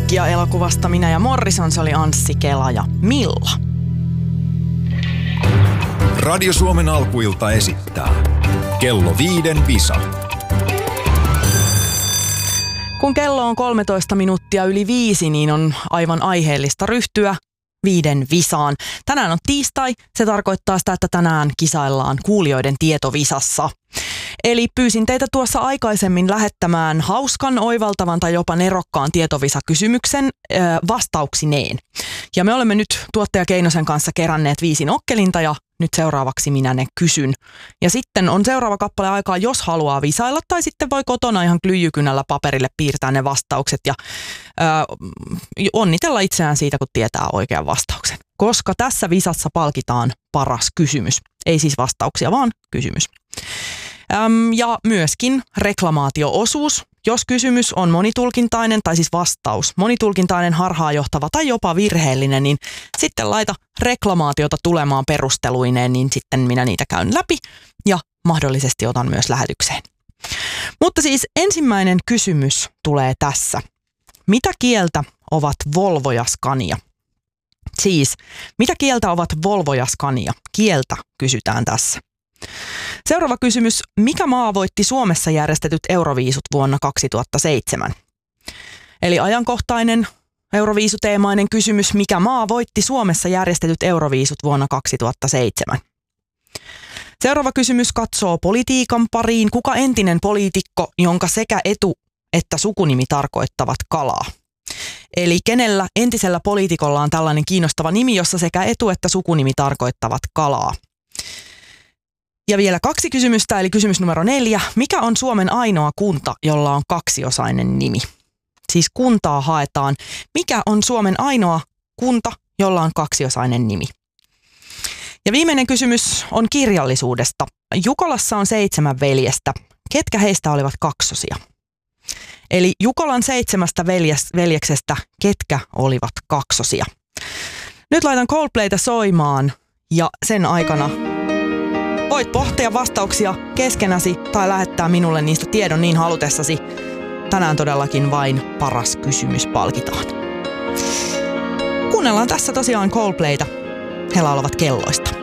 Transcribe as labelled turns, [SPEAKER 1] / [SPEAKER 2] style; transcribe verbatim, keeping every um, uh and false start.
[SPEAKER 1] Nokia-elokuvasta Minä ja Morrison, se oli Anssi Kela ja Milla.
[SPEAKER 2] Radio Suomen alkuilta esittää Kello viiden visa.
[SPEAKER 1] Kun kello on kolmetoista minuuttia yli viisi, niin on aivan aiheellista ryhtyä viiden visaan. Tänään on tiistai, se tarkoittaa sitä, että tänään kisaillaan kuulijoiden tietovisassa. Eli pyysin teitä tuossa aikaisemmin lähettämään hauskan, oivaltavan tai jopa nerokkaan tietovisakysymyksen äh, vastauksineen. Ja me olemme nyt tuottaja Keinosen kanssa keränneet viisi nokkelinta ja nyt seuraavaksi minä ne kysyn. Ja sitten on seuraava kappale aikaa, jos haluaa visailla tai sitten voi kotona ihan klyijykynällä paperille piirtää ne vastaukset ja äh, onnitella itseään siitä, kun tietää oikean vastauksen. Koska tässä visassa palkitaan paras kysymys. Ei siis vastauksia, vaan kysymys. Öm, ja myöskin reklamaatio-osuus. Jos kysymys on monitulkintainen tai siis vastaus monitulkintainen, harhaanjohtava tai jopa virheellinen, niin sitten laita reklamaatiota tulemaan perusteluineen, niin sitten minä niitä käyn läpi ja mahdollisesti otan myös lähetykseen. Mutta siis ensimmäinen kysymys tulee tässä. Mitä kieltä ovat Volvo ja Scania? Siis, mitä kieltä ovat Volvo ja Scania? Kieltä kysytään tässä. Seuraava kysymys. Mikä maa voitti Suomessa järjestetyt Euroviisut vuonna kaksituhattaseitsemän? Eli ajankohtainen Euroviisuteemainen kysymys. Mikä maa voitti Suomessa järjestetyt Euroviisut vuonna kaksituhattaseitsemän? Seuraava kysymys katsoo politiikan pariin. Kuka entinen poliitikko, jonka sekä etu- että sukunimi tarkoittavat kalaa? Eli kenellä entisellä poliitikolla on tällainen kiinnostava nimi, jossa sekä etu- että sukunimi tarkoittavat kalaa? Ja vielä kaksi kysymystä, eli kysymys numero neljä. Mikä on Suomen ainoa kunta, jolla on kaksiosainen nimi? Siis kuntaa haetaan. Mikä on Suomen ainoa kunta, jolla on kaksiosainen nimi? Ja viimeinen kysymys on kirjallisuudesta. Jukolassa on seitsemän veljestä. Ketkä heistä olivat kaksosia? Eli Jukolan seitsemästä veljes, veljeksestä, ketkä olivat kaksosia? Nyt laitan Coldplayta soimaan ja sen aikana voit pohtia vastauksia keskenäsi tai lähettää minulle niistä tiedon niin halutessasi. Tänään todellakin vain paras kysymys palkitaan. Kuunnellaan tässä tosiaan Coldplayta. He laulavat kelloista.